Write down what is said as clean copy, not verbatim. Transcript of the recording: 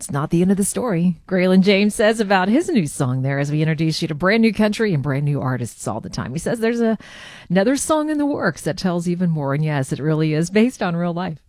It's not the end of the story. Graylin James says about his new song there as we introduce you to brand new country and brand new artists all the time. He says there's another song in the works that tells even more. And yes, it really is based on real life.